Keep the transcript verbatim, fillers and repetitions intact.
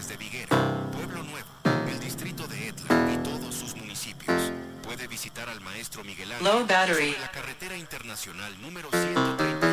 desde Viguera, Pueblo Nuevo, el distrito de Etla y todos sus municipios. Puede visitar al maestro Miguel Ángel Low battery. sobre la carretera internacional número ciento treinta.